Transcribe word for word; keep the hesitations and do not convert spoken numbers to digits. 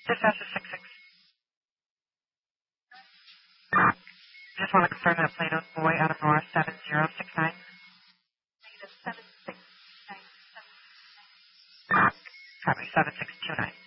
Dispatch is six six. Just want to confirm that Plato's boy out of Nora seven zero six nine. Negative seven six nine seven. Copy seven six two nine.